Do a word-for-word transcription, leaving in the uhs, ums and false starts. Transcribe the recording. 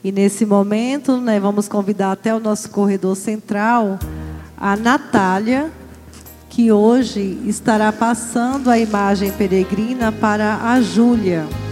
E nesse momento, né, vamos convidar até o nosso corredor central a Natália, que hoje estará passando a imagem peregrina para a Júlia.